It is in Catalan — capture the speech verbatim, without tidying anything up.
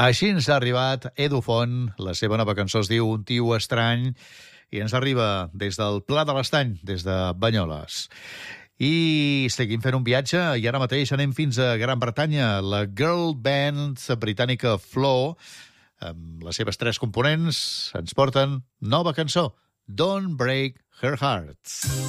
Així ens ha arribat Edu Font, la seva nova cançó es diu Un tio estrany, i ens arriba des del Pla de l'Estany, des de Banyoles. I seguim fent un viatge, i ara mateix anem fins a Gran Bretanya. La girl band britànica Flow, amb les seves tres components, ens porten nova cançó, Don't Break Her Heart.